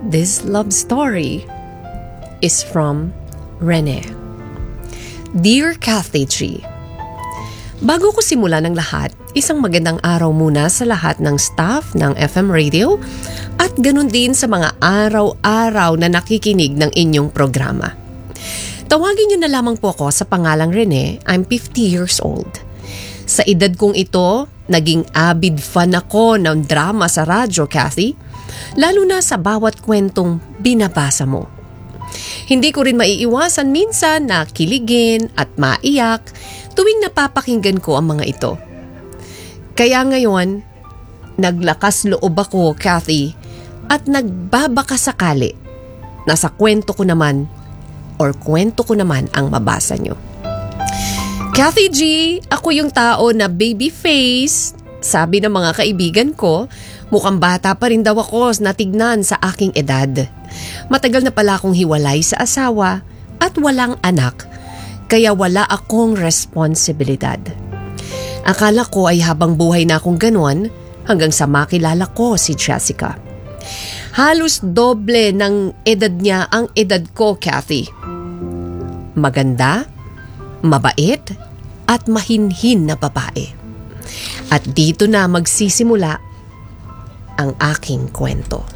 This love story is from Rene. Dear Kathy G, bago ko simulan ng lahat, isang magandang araw muna sa lahat ng staff ng FM radio at ganun din sa mga araw-araw na nakikinig ng inyong programa. Tawagin niyo na lamang po ako sa pangalang Rene. I'm 50 years old. Sa edad kong ito, naging avid fan ako ng drama sa radyo, Kathy, lalo na sa bawat kwentong binabasa mo. Hindi ko rin maiiwasan minsan na kiligin at maiyak tuwing napapakinggan ko ang mga ito. Kaya ngayon, naglakas loob ako, Kathy, at nagbabakasakali na sa kwento ko naman ang mabasa nyo. Kathy G, ako yung tao na baby face. Sabi ng mga kaibigan ko, mukhang bata pa rin daw ako na tignan sa aking edad. Matagal na pala akong hiwalay sa asawa at walang anak, kaya wala akong responsibilidad. Akala ko ay habang buhay na akong ganon hanggang sa makilala ko si Jessica. Halos doble ng edad niya ang edad ko, Kathy. Maganda, mabait, at mahinhin na babae. At dito na magsisimula ang aking kwento.